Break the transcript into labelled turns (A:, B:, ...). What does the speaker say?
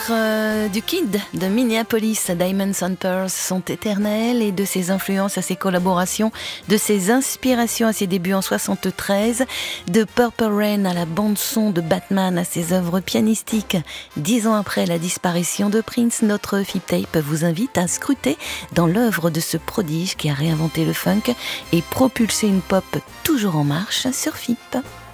A: du Kid de Minneapolis, Diamonds and Pearls, sont éternels, et de ses influences à ses collaborations, de ses inspirations à ses débuts en 73, de Purple Rain à la bande-son de Batman à ses œuvres pianistiques. 10 ans après la disparition de Prince, notre FIP Tape vous invite à scruter dans l'œuvre de ce prodige qui a réinventé le funk et propulsé une pop toujours en marche sur FIP.